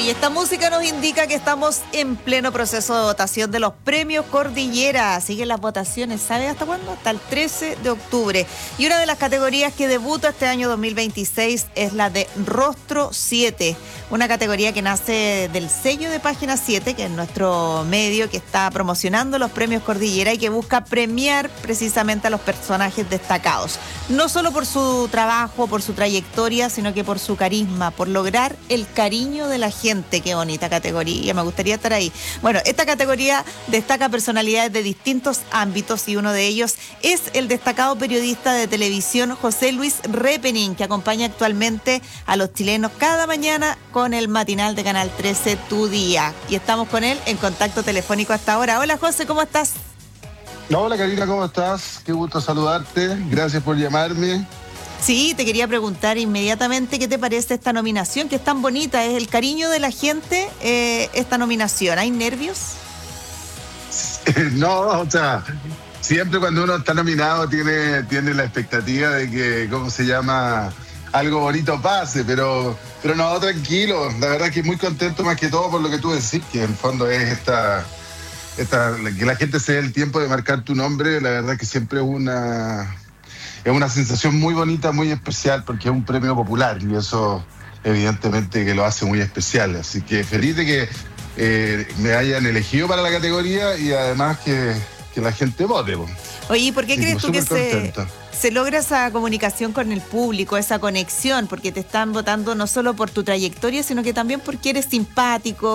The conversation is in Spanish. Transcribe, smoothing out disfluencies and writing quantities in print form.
Y esta música nos indica que estamos en pleno proceso de votación de los premios Cordillera. Siguen las votaciones, ¿sabe hasta cuándo? Hasta el 13 de octubre. Y una de las categorías que debuta este año 2026 es la de Rostro 7, una categoría que nace del sello de Página 7, que es nuestro medio que está promocionando los premios Cordillera y que busca premiar precisamente a los personajes destacados. No solo por su trabajo, por su trayectoria, sino que por su carisma, por lograr el cariño de la gente. Qué bonita categoría, me gustaría estar ahí. Bueno, esta categoría destaca personalidades de distintos ámbitos y uno de ellos es el destacado periodista de televisión José Luis Repening, que acompaña actualmente a los chilenos cada mañana con el matinal de Canal 13 Tu Día. Y estamos con él en contacto telefónico hasta ahora. Hola José, ¿cómo estás? Hola Karina, ¿cómo estás? Qué gusto saludarte, gracias por llamarme. Sí, te quería preguntar inmediatamente qué te parece esta nominación, que es tan bonita, es el cariño de la gente, esta nominación. ¿Hay nervios? No, o sea, siempre cuando uno está nominado tiene la expectativa de que, ¿cómo se llama?, algo bonito pase, pero no, tranquilo, la verdad que muy contento más que todo por lo que tú decís, que en el fondo es que la gente se dé el tiempo de marcar tu nombre, la verdad que siempre es una sensación muy bonita, muy especial, porque es un premio popular y eso evidentemente que lo hace muy especial. Así que feliz de que me hayan elegido para la categoría y además que la gente vote. Oye, ¿y por qué crees tú que contento. se logra esa comunicación con el público, esa conexión? Porque te están votando no solo por tu trayectoria, sino que también porque eres simpático,